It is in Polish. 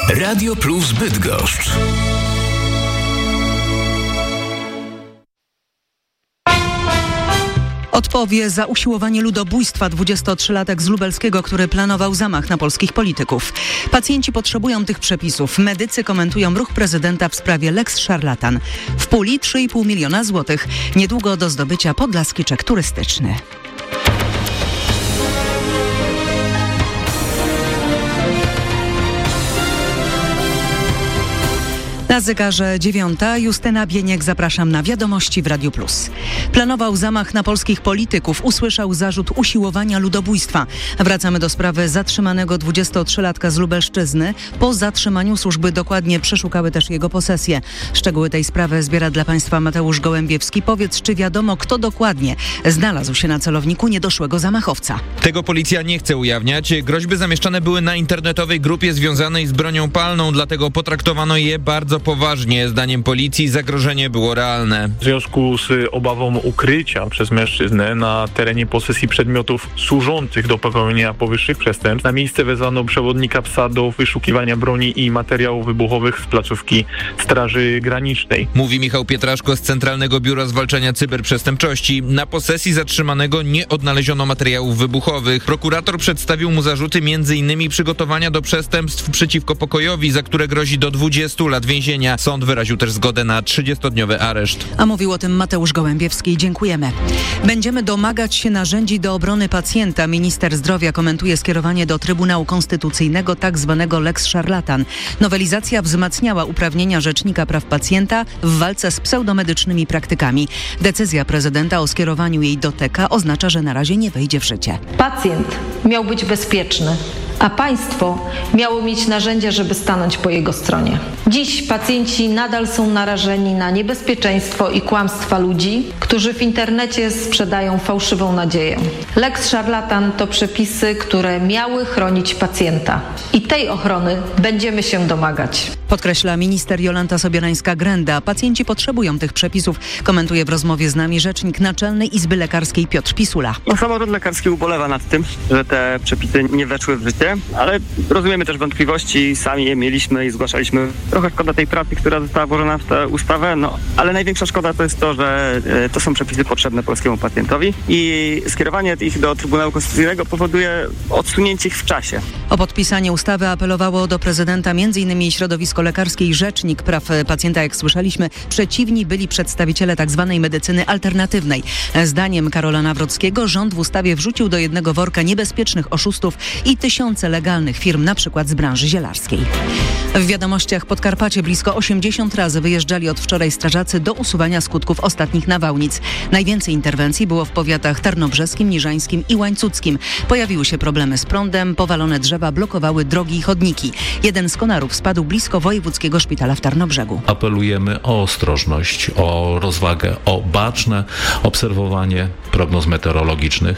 Radio Plus Bydgoszcz. Odpowie za usiłowanie ludobójstwa 23-latek z Lubelskiego, który planował zamach na polskich polityków. Pacjenci potrzebują tych przepisów. Medycy komentują ruch prezydenta w sprawie Lex Szarlatan. W puli 3,5 miliona złotych. Niedługo do zdobycia podlaski czek turystyczny. Na zegarze 9. Justyna Bieniek, zapraszam na wiadomości w Radiu Plus. Planował zamach na polskich polityków, usłyszał zarzut usiłowania ludobójstwa. Wracamy do sprawy zatrzymanego 23-latka z Lubelszczyzny. Po zatrzymaniu służby dokładnie przeszukały też jego posesje. Szczegóły tej sprawy zbiera dla Państwa Mateusz Gołębiewski. Powiedz, czy wiadomo, kto dokładnie znalazł się na celowniku niedoszłego zamachowca? Tego policja nie chce ujawniać. Groźby zamieszczane były na internetowej grupie związanej z bronią palną, dlatego potraktowano je bardzo poważnie. Zdaniem policji zagrożenie było realne. W związku z obawą ukrycia przez mężczyznę na terenie posesji przedmiotów służących do popełnienia powyższych przestępstw na miejsce wezwano przewodnika psa do wyszukiwania broni i materiałów wybuchowych z placówki Straży Granicznej. Mówi Michał Pietraszko z Centralnego Biura Zwalczania Cyberprzestępczości. Na posesji zatrzymanego nie odnaleziono materiałów wybuchowych. Prokurator przedstawił mu zarzuty m.in. przygotowania do przestępstw przeciwko pokojowi, za które grozi do 20 lat więzienia. Sąd wyraził też zgodę na 30-dniowy areszt. A mówił o tym Mateusz Gołębiewski. Dziękujemy. Będziemy domagać się narzędzi do obrony pacjenta. Minister zdrowia komentuje skierowanie do Trybunału Konstytucyjnego tzw. Lex Szarlatan. Nowelizacja wzmacniała uprawnienia Rzecznika Praw Pacjenta w walce z pseudomedycznymi praktykami. Decyzja prezydenta o skierowaniu jej do TK oznacza, że na razie nie wejdzie w życie. Pacjent miał być bezpieczny, a państwo miało mieć narzędzia, żeby stanąć po jego stronie. Dziś pacjenci nadal są narażeni na niebezpieczeństwo i kłamstwa ludzi, którzy w internecie sprzedają fałszywą nadzieję. Lex Szarlatan to przepisy, które miały chronić pacjenta. I tej ochrony będziemy się domagać. Podkreśla minister Jolanta Sobierańska-Grenda. Pacjenci potrzebują tych przepisów, komentuje w rozmowie z nami rzecznik Naczelnej Izby Lekarskiej Piotr Pisula. Samorząd lekarski ubolewa nad tym, że te przepisy nie weszły w życie, ale rozumiemy też wątpliwości, sami je mieliśmy i zgłaszaliśmy. Trochę szkoda tej pracy, która została włożona w tę ustawę, ale największa szkoda to jest to, że to są przepisy potrzebne polskiemu pacjentowi i skierowanie ich do Trybunału Konstytucyjnego powoduje odsunięcie ich w czasie. O podpisanie ustawy apelowało do prezydenta m.in. środowisko lekarskie i Rzecznik Praw Pacjenta. Jak słyszeliśmy, przeciwni byli przedstawiciele tzw. medycyny alternatywnej. Zdaniem Karola Nawrockiego rząd w ustawie wrzucił do jednego worka niebezpiecznych oszustów i tysiące legalnych firm, na przykład z branży zielarskiej. W wiadomościach Podkarpacie blisko 80 razy wyjeżdżali od wczoraj strażacy do usuwania skutków ostatnich nawałnic. Najwięcej interwencji było w powiatach tarnobrzeskim, niżańskim i łańcuckim. Pojawiły się problemy z prądem, powalone drzewa blokowały drogi i chodniki. Jeden z konarów spadł blisko Wojewódzkiego Szpitala w Tarnobrzegu. Apelujemy o ostrożność, o rozwagę, o baczne obserwowanie prognoz meteorologicznych.